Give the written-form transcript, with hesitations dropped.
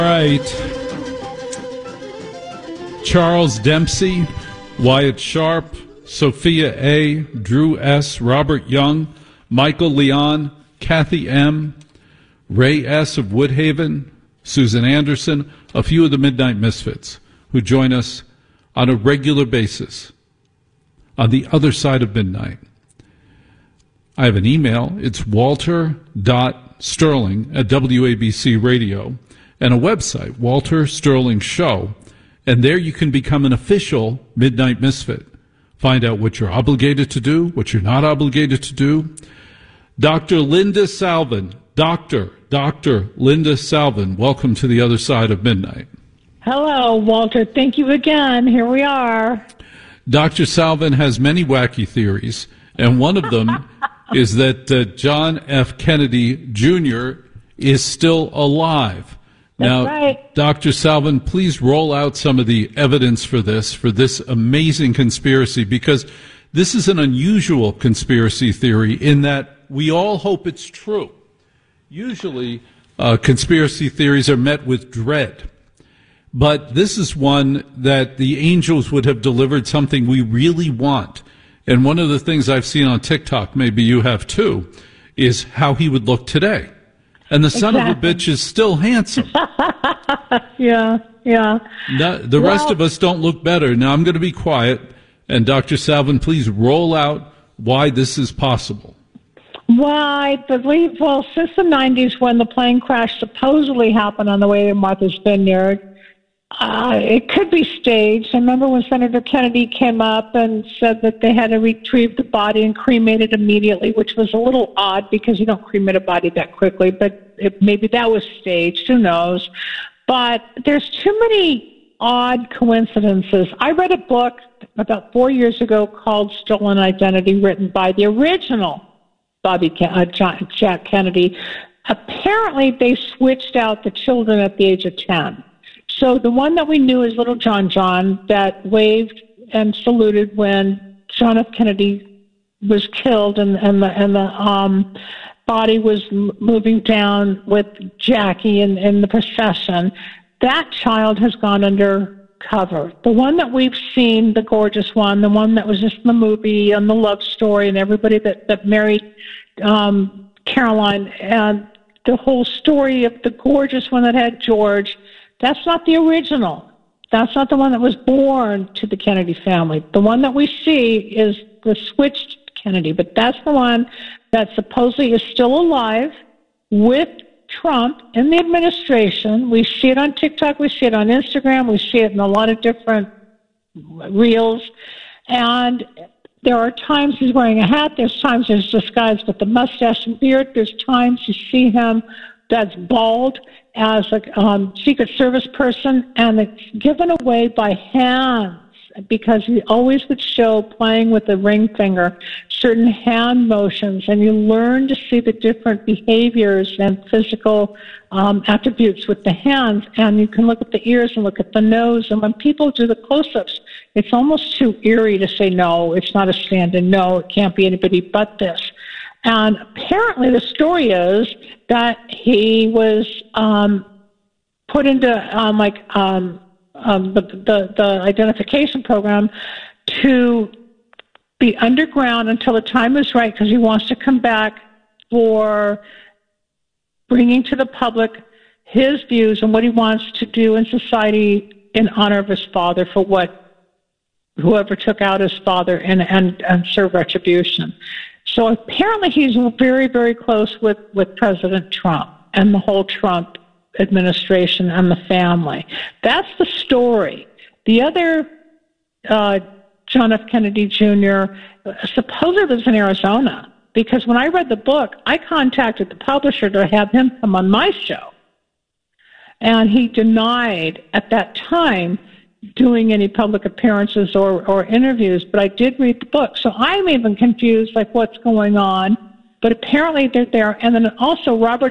Right. Charles Dempsey, Wyatt Sharp, Sophia A., Drew S., Robert Young, Michael Leon, Kathy M., Ray S. of Woodhaven, Susan Anderson, a few of the Midnight Misfits who join us on a regular basis on the other side of midnight. I have an email. It's walter.sterling@WABC Radio, and a website, Walter Sterling Show, and there you can become an official Midnight Misfit. Find out what you're obligated to do, what you're not obligated to do. Dr. Linda Salvin, Dr. Linda Salvin, welcome to the other side of midnight. Hello, Walter. Thank you again. Here we are. Dr. Salvin has many wacky theories, and one of them is that John F. Kennedy Jr. is still alive. Now, right. Dr. Salvin, please roll out some of the evidence for this amazing conspiracy, because this is an unusual conspiracy theory in that we all hope it's true. Usually, conspiracy theories are met with dread. But this is one that the angels would have delivered something we really want. And one of the things I've seen on TikTok, maybe you have too, is how he would look today. And the son of a bitch is still handsome. Yeah. The rest of us don't look better. Now I'm going to be quiet. And Dr. Salvin, please roll out why this is possible. Well, I believe, since the 90s when the plane crash supposedly happened on the way to Martha's Vineyard, it could be staged. I remember when Senator Kennedy came up and said that they had to retrieve the body and cremate it immediately, which was a little odd because you don't cremate a body that quickly, but maybe that was staged. Who knows? But there's too many odd coincidences. I read a book about 4 years ago called Stolen Identity, written by the original Jack Kennedy. Apparently, they switched out the children at the age of 10. So the one that we knew is little John that waved and saluted when John F. Kennedy was killed and the body was moving down with Jackie in the procession, that child has gone undercover. The one that we've seen, the gorgeous one, the one that was just in the movie and the love story and everybody that married Caroline, and the whole story of the gorgeous one that had George, that's not the original. That's not the one that was born to the Kennedy family. The one that we see is the switched Kennedy, but that's the one that supposedly is still alive with Trump in the administration. We see it on TikTok, we see it on Instagram, we see it in a lot of different reels. And there are times he's wearing a hat, there's times he's disguised with the mustache and beard, there's times you see him that's bald as a Secret Service person, and it's given away by hands because he always would show playing with the ring finger, certain hand motions, and you learn to see the different behaviors and physical attributes with the hands, and you can look at the ears and look at the nose, and when people do the close-ups, it's almost too eerie to say, no, it's not a stand-in, no, it can't be anybody but this. And apparently the story is that he was put into the identification program to be underground until the time is right, because he wants to come back for bringing to the public his views and what he wants to do in society in honor of his father, for what whoever took out his father and serve retribution. So apparently he's very, very close with President Trump and the whole Trump administration and the family. That's the story. The other John F. Kennedy Jr. supposedly lives in Arizona, because when I read the book, I contacted the publisher to have him come on my show. And he denied at that time doing any public appearances or interviews, but I did read the book. So I'm even confused, like, what's going on. But apparently they're there. And then also Robert